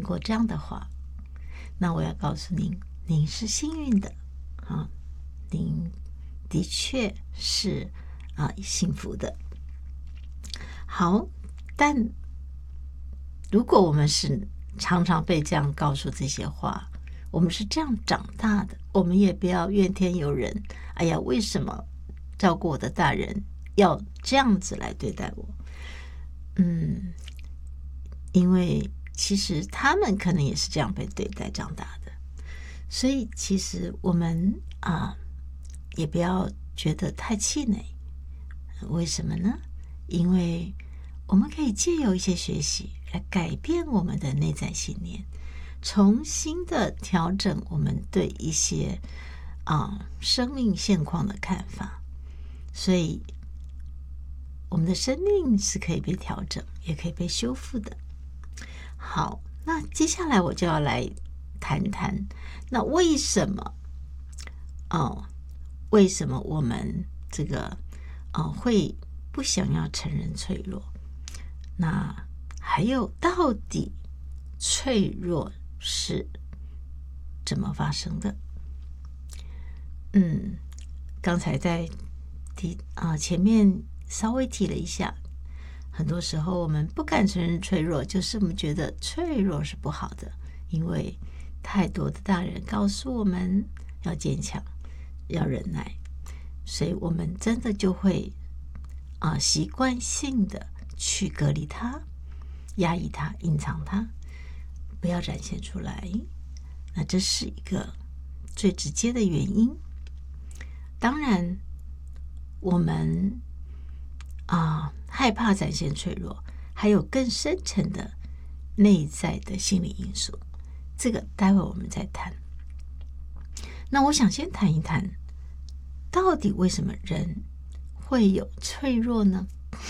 听过这样的话，那我要告诉您，您是幸运的啊，您的确是幸福的。好，但如果我们是常常被这样告诉这些话，我们是这样长大的，我们也不要怨天尤人。哎呀，为什么照顾我的大人要这样子来对待我？因为其实他们可能也是这样被对待长大的，所以其实我们也不要觉得太气馁。为什么呢？因为我们可以借由一些学习来改变我们的内在信念，重新的调整我们对一些生命现况的看法。所以我们的生命是可以被调整，也可以被修复的。好，那接下来我就要来谈谈，那为什么我们这个会不想要承认脆弱？那还有，到底脆弱是怎么发生的？刚才在前面稍微提了一下，很多时候我们不敢承认脆弱，就是我们觉得脆弱是不好的，因为太多的大人告诉我们要坚强，要忍耐，所以我们真的就会习惯性的去隔离它、压抑它、隐藏它，不要展现出来。那这是一个最直接的原因。当然我们害怕展现脆弱，还有更深层的内在的心理因素，这个待会我们再谈。那我想先谈一谈，到底为什么人会有脆弱呢？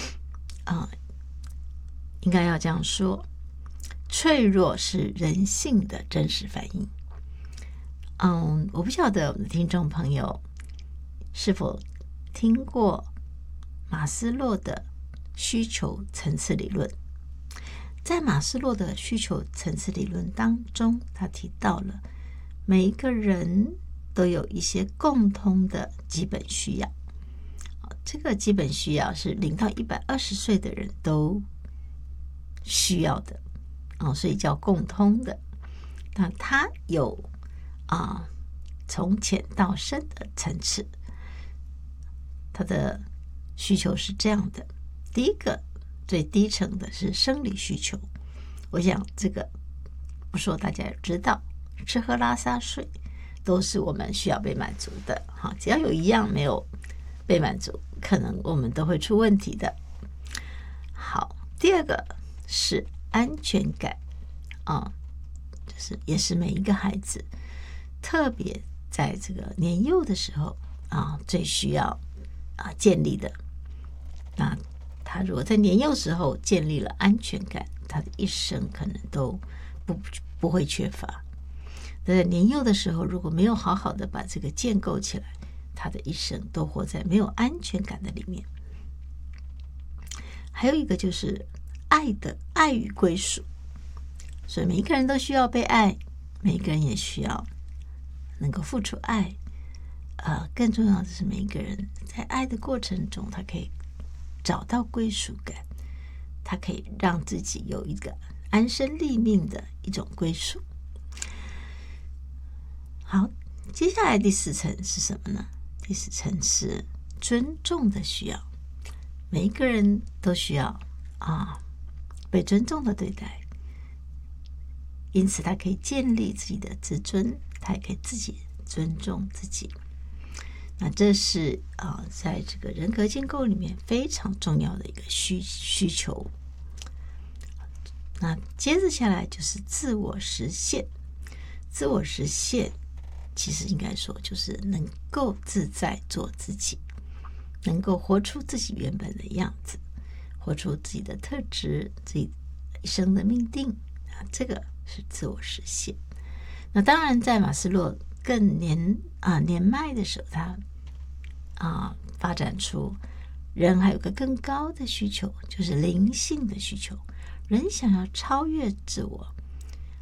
应该要这样说，脆弱是人性的真实反应。我不晓得我们的听众朋友是否听过马斯洛的需求层次理论。在马斯洛的需求层次理论当中，他提到了每一个人都有一些共通的基本需要，这个基本需要是0到120岁的人都需要的，所以叫共通的。那它有从浅到深的层次，它的需求是这样的。第一个最低层的是生理需求，我想这个不说大家也知道，吃喝拉撒睡都是我们需要被满足的。只要有一样没有被满足，可能我们都会出问题的。好，第二个是安全感，就是也是每一个孩子特别在这个年幼的时候最需要建立的。那他如果在年幼时候建立了安全感，他的一生可能都不会缺乏。在年幼的时候如果没有好好的把这个建构起来，他的一生都活在没有安全感的里面。还有一个就是爱与归属，所以每一个人都需要被爱，每一个人也需要能够付出爱。更重要的是，每一个人在爱的过程中，他可以找到归属感，他可以让自己有一个安身立命的一种归属。好，接下来第4层是什么呢？第4层是尊重的需要，每一个人都需要被尊重的对待，因此他可以建立自己的自尊，他也可以自己尊重自己。那这是在这个人格建构里面非常重要的一个需求。那接着下来就是自我实现。自我实现其实应该说就是能够自在做自己，能够活出自己原本的样子，活出自己的特质，自己一生的命定，这个是自我实现。那当然在马斯洛更年迈的时候，他发展出人还有个更高的需求，就是灵性的需求。人想要超越自我，